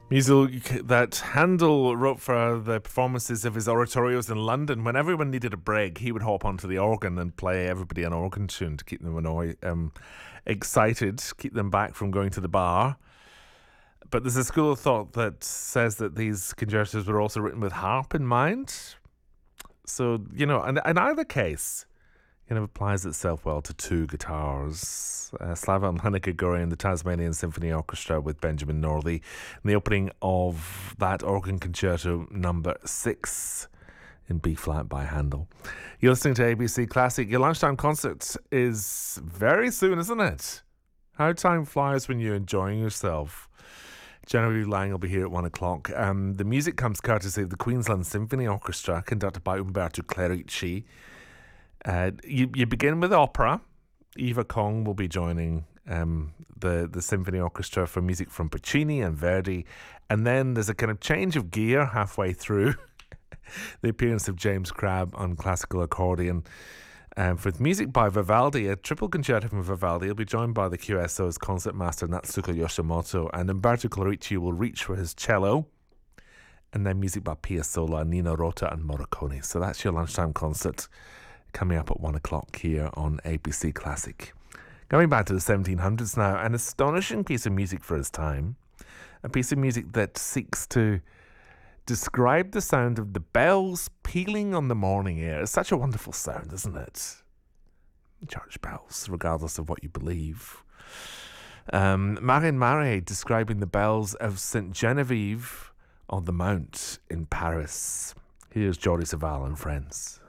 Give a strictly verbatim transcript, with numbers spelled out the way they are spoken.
Music that Handel wrote for the performances of his oratorios in London. When everyone needed a break, he would hop onto the organ and play everybody an organ tune to keep them annoyed, um, excited, keep them back from going to the bar. But there's a school of thought that says that these concertos were also written with harp in mind. So, you know, in, in either case, you know, applies itself well to two guitars. Uh, Slavan Haneke-Gori and the Tasmanian Symphony Orchestra with Benjamin Northey in the opening of that organ concerto number six in B flat by Handel. You're listening to A B C Classic. Your lunchtime concert is very soon, isn't it? How time flies when you're enjoying yourself. Genevieve Lang will be here at one o'clock. Um, the music comes courtesy of the Queensland Symphony Orchestra, conducted by Umberto Clerici. Uh, you, you begin with opera. Eva Kong will be joining um, the, the symphony orchestra for music from Puccini and Verdi. And then there's a kind of change of gear halfway through. The appearance of James Crabb on classical accordion. Um, with music by Vivaldi, a triple concerto from Vivaldi. He'll be joined by the Q S O's concertmaster Natsuko Yoshimoto. And Umberto Clerici will reach for his cello. And then music by Piazzolla, Nino Rota and Morricone. So that's your lunchtime concert, coming up at one o'clock here on A B C Classic. Going back to the seventeen hundreds now, an astonishing piece of music for its time. A piece of music that seeks to describe the sound of the bells pealing on the morning air. It's such a wonderful sound, isn't it? Church bells, regardless of what you believe. Um, Marine Marais describing the bells of Saint Genevieve on the Mount in Paris. Here's Jordi Savall and friends.